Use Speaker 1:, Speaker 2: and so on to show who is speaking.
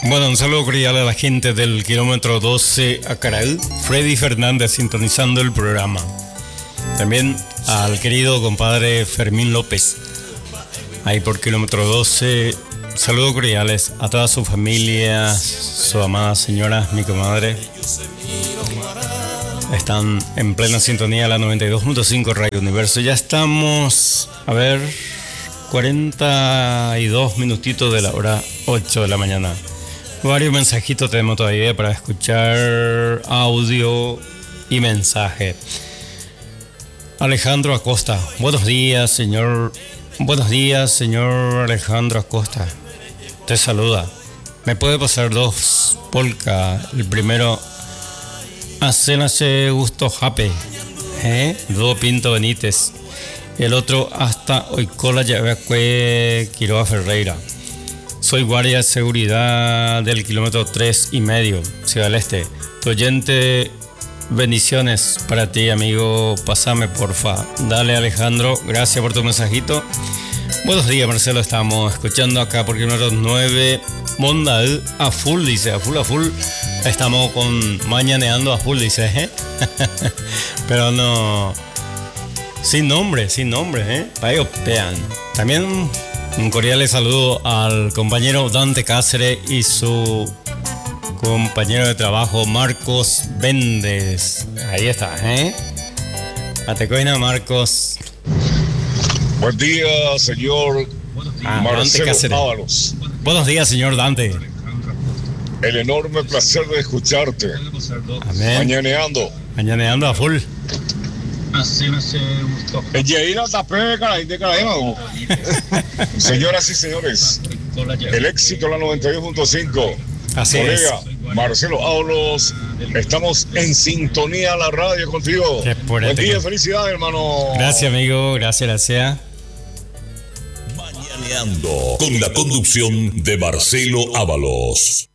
Speaker 1: Bueno, un saludo cordial a la gente del kilómetro 12 a Caral. Freddy Fernández sintonizando el programa. También al querido compadre Fermín López, ahí por kilómetro 12. Saludos cordiales a toda su familia, su amada señora, mi comadre. Están en plena sintonía la 92.5 Radio Universo. Ya estamos, 42 minutitos de la hora 8 de la mañana. Varios mensajitos tenemos todavía para escuchar, audio y mensaje. Alejandro Acosta, buenos días, señor Alejandro Acosta. Te saluda. ¿Me puede pasar dos polka? El primero, Hacénase Gusto Jape, Dudo Pinto Benítez. El otro, Hasta Oicola Yavecue Quiroga Ferreira. Soy guardia de seguridad del kilómetro 3,5, Ciudad del Este. Tu oyente, bendiciones para ti, amigo. Pásame, porfa. Dale, Alejandro, gracias por tu mensajito. Buenos días, Marcelo. Estamos escuchando acá por kilómetro 9. Monda a full, dice, a full. Estamos mañaneando a full, dice, Pero no. Sin nombre, para ellos vean. También un cordial saludo al compañero Dante Cáceres y su compañero de trabajo Marcos Véndez. Ahí está, Atecoina, Marcos.
Speaker 2: Buen día, señor Marcelo Ábalos.
Speaker 1: Buenos días, señor Dante.
Speaker 2: El enorme placer de escucharte.
Speaker 1: Amén. Mañaneando a full.
Speaker 2: Señoras y señores, el éxito la 92.5.
Speaker 1: Así
Speaker 2: colega
Speaker 1: es.
Speaker 2: Marcelo Ábalos, estamos en sintonía la radio contigo. Buen día, felicidades, hermano.
Speaker 1: Gracias, amigo, gracias.
Speaker 3: Mañaneando con la conducción de Marcelo Ábalos.